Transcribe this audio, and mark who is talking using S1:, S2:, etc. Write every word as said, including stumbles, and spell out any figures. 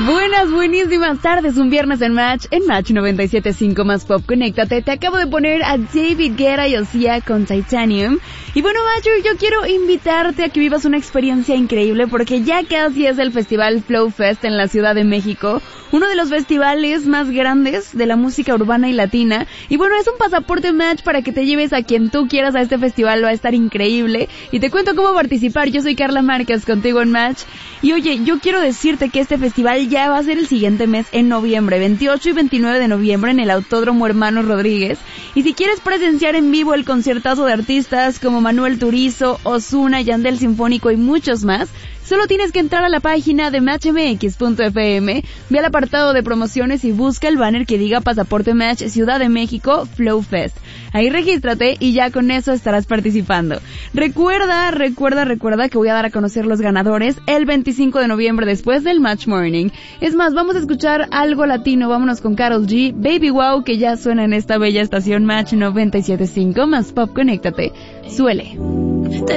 S1: Buenas, buenísimas tardes, un viernes en Match, en Match noventa y siete punto cinco más Pop, conéctate. Te acabo de poner a David Guetta y Osía con Titanium. Y bueno, Match, yo quiero invitarte a que vivas una experiencia increíble porque ya casi es el festival Flow Fest en la Ciudad de México, uno de los festivales más grandes de la música urbana y latina. Y bueno, es un pasaporte Match para que te lleves a quien tú quieras a este festival, va a estar increíble. Y te cuento cómo participar. Yo soy Carla Márquez, contigo en Match. Y oye, yo quiero decirte que este festival ya va a ser el siguiente mes, en noviembre, veintiocho y veintinueve de noviembre, en el Autódromo Hermanos Rodríguez. Y si quieres presenciar en vivo el conciertazo de artistas como Manuel Turizo, Ozuna, Yandel Sinfónico y muchos más, solo tienes que entrar a la página de match m x punto f m, ve al apartado de promociones y busca el banner que diga Pasaporte Match Ciudad de México Flow Fest. Ahí regístrate y ya con eso estarás participando. Recuerda, recuerda, recuerda que voy a dar a conocer los ganadores el veinticinco de noviembre después del Match Morning. Es más, vamos a escuchar algo latino, vámonos con Karol G, Baby Wow, que ya suena en esta bella estación Match noventa y siete punto cinco más Pop, conéctate. Suele.